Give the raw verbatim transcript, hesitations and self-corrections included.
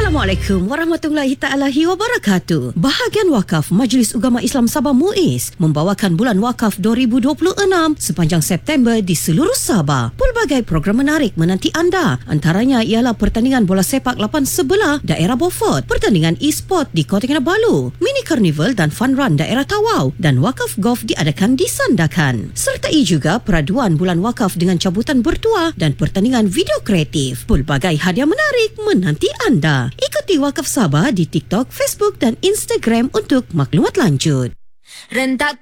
Assalamualaikum warahmatullahi taala wabarakatuh. Bahagian Wakaf Majlis Ugama Islam Sabah MUIS membawakan Bulan Wakaf dua ribu dua puluh enam sepanjang September di seluruh Sabah. Pelbagai program menarik menanti anda. Antaranya ialah pertandingan bola sepak lapan sebelah daerah Beaufort, pertandingan e-sport di Kota Kinabalu, mini carnival dan fun run daerah Tawau, dan Wakaf Golf diadakan di Sandakan. Sertai juga peraduan Bulan Wakaf dengan cabutan bertuah dan pertandingan video kreatif. Pelbagai hadiah menarik menanti anda. Ikuti Wakaf Sabah di TikTok, Facebook dan Instagram untuk maklumat lanjut. Rentak